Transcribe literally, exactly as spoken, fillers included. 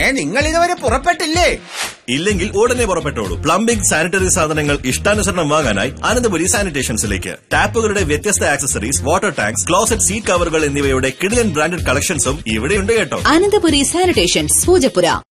നിങ്ങൾ ഇതുവരെ പുറപ്പെട്ടില്ലേ? ഇല്ലെങ്കിൽ ഉടനെ പുറപ്പെട്ടോളൂ. പ്ലംബിംഗ്, സാനിറ്ററി സാധനങ്ങൾ ഇഷ്ടാനുസരണം വാങ്ങാനായി അനന്തപുരി സാനിറ്റേഷൻസിലേക്ക്. ടാപ്പുകളുടെ വ്യത്യസ്ത accessories, water tanks, closet, seat കവറുകൾ എന്നിവയുടെ കിടിലൻ ബ്രാൻഡഡ് കളക്ഷൻസും ഇവിടെയുണ്ട് കേട്ടോ. അനന്തപുരി സാനിറ്റേഷൻസ്, പൂജപ്പുര.